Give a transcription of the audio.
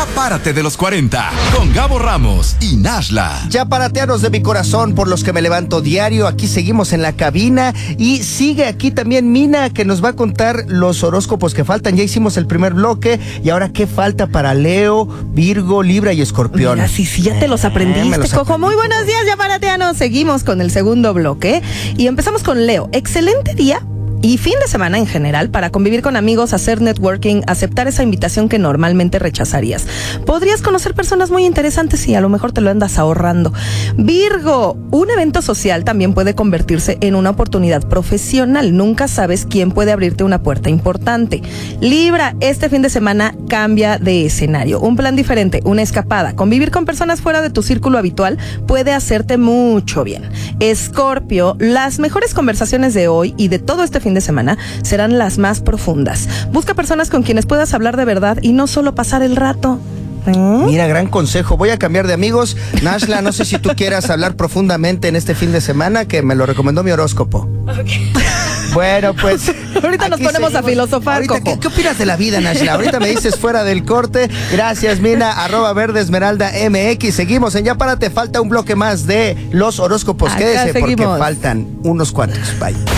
Ya párate de los 40 con Gabo Ramos y Nashla. Ya parateanos de mi corazón por los que me levanto diario. Aquí seguimos en la cabina y sigue aquí también Mina, que nos va a contar los horóscopos que faltan. Ya hicimos el primer bloque y ahora qué falta para Leo, Virgo, Libra y Escorpión. Mira, sí, ya te los aprendiste, Cojo. Muy buenos días, ya parateanos. Seguimos con el segundo bloque y empezamos con Leo. Excelente día y fin de semana en general para convivir con amigos, hacer networking, aceptar esa invitación que normalmente rechazarías. Podrías conocer personas muy interesantes y a lo mejor te lo andas ahorrando. Virgo, un evento social también puede convertirse en una oportunidad profesional. Nunca sabes quién puede abrirte una puerta importante. Libra, este fin de semana cambia de escenario. Un plan diferente, una escapada. Convivir con personas fuera de tu círculo habitual puede hacerte mucho bien. Escorpio, las mejores conversaciones de hoy y de todo este fin de semana serán las más profundas. Busca personas con quienes puedas hablar de verdad y no solo pasar el rato. Mira, gran consejo. Voy a cambiar de amigos. Nashla, no sé si tú quieras hablar profundamente en este fin de semana, que me lo recomendó mi horóscopo. Okay. Bueno, pues ahorita nos ponemos seguimos a filosofar, Coco. ¿Qué opinas de la vida, Nashla? Ahorita me dices fuera del corte. Gracias, Mina, @verdesmeralda_mx. Seguimos en Ya Párate. Falta un bloque más de los horóscopos. Acá Quédese seguimos, porque faltan unos cuantos. Bye.